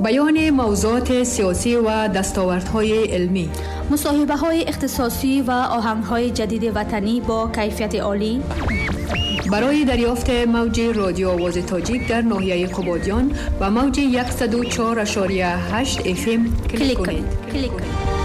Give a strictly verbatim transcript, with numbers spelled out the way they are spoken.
بیان موضوعات سیاسی و دستاوردهای علمی، مصاحبه‌های اختصاصی و آهنگ‌های جدید وطنی با کیفیت عالی. برای دریافت موج رادیو آواز تاجیک در ناحیه قبادیان و موج صد و چهار و هشت اف ام کلیک کنید. کلیک کنید.